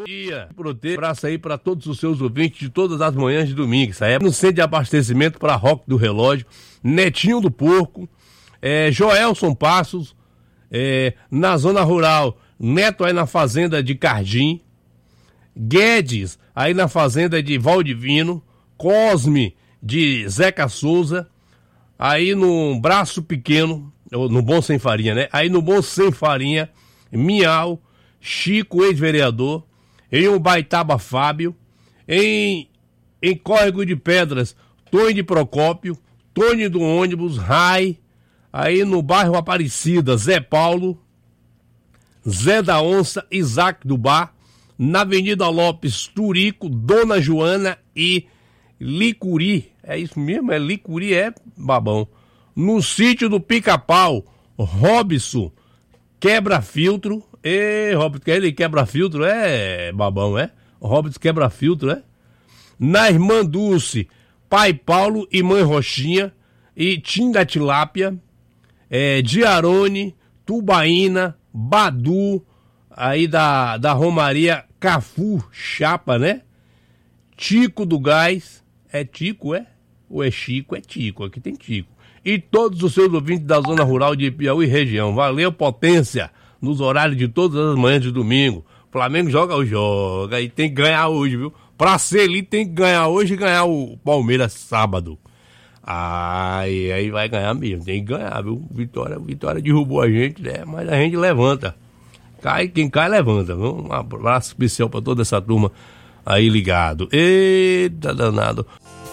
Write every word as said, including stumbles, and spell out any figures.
Bom dia, proteger, abraço aí para todos os seus ouvintes de todas as manhãs de domingo. Isso aí é no centro de abastecimento para Roque do Relógio, Netinho do Porco, é, Joelson Passos, é, na zona rural, Neto aí na fazenda de Cardim, Guedes aí na fazenda de Valdivino, Cosme de Zeca Souza, aí no Braço Pequeno, no Bom Sem Farinha, né? Aí no Bom Sem Farinha, Miau, Chico, ex-vereador, em Ubaitaba Fábio, em, em Córrego de Pedras, Tony de Procópio, Tony do Ônibus, Rai, aí no bairro Aparecida, Zé Paulo, Zé da Onça, Isaac do Bar, na Avenida Lopes, Turico, Dona Joana e Licuri, é isso mesmo? É Licuri, é babão. No sítio do Pica-Pau, Robson, Quebra-Filtro, e Robson, ele quebra-filtro, é babão, é? Robson quebra-filtro, é? Na Irmã Dulce, Pai Paulo e Mãe Roxinha, e Tim da Tilápia, é, Diarone, Tubaína, Badu, aí da, da Romaria Cafu Chapa, né? Tico do Gás, é Tico, é? Ou é Chico? É Tico, aqui tem Tico. E todos os seus ouvintes da zona rural de Piauí e região. Valeu, potência, nos horários de todas as manhãs de domingo. Flamengo joga ou joga, e tem que ganhar hoje, viu? Pra ser ali tem que ganhar hoje e ganhar o Palmeiras sábado. Ai, aí vai ganhar mesmo, tem que ganhar, viu? Vitória, Vitória derrubou a gente, né? Mas a gente levanta. Cai, quem cai levanta, viu? Um abraço especial pra toda essa turma aí ligado. Eita danado.